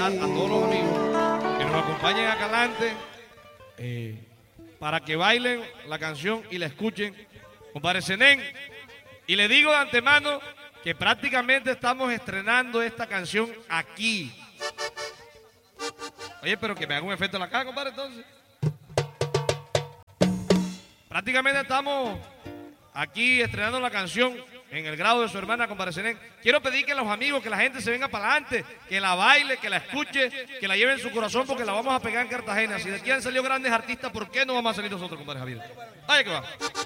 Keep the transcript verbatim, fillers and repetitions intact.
invitar a todos los amigos que nos acompañen acá adelante eh, para que bailen la canción y la escuchen. Compadre Zenén, y le digo de antemano que prácticamente estamos estrenando esta canción aquí. Oye, pero que me haga un efecto en la cara, compadre, entonces. Prácticamente estamos aquí estrenando la canción en el grado de su hermana, compadre Zenén. Quiero pedir que los amigos, que la gente se venga para adelante, que la baile, que la escuche, que la lleve en su corazón, porque la vamos a pegar en Cartagena. Si de aquí han salido grandes artistas, ¿por qué no vamos a salir nosotros, compadre Javier? Vaya que va.